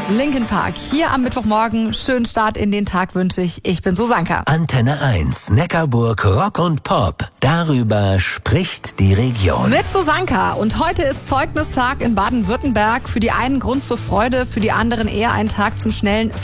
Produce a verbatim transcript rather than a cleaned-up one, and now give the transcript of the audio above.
Linkin Park. Hier am Mittwochmorgen. Schönen Start in den Tag wünsche ich. Ich bin Susanka. Antenne eins, Neckarburg Rock und Pop. Darüber spricht die Region. Mit Susanka. Und heute ist Zeugnistag in Baden-Württemberg. Für die einen Grund zur Freude, für die anderen eher ein Tag zum schnellen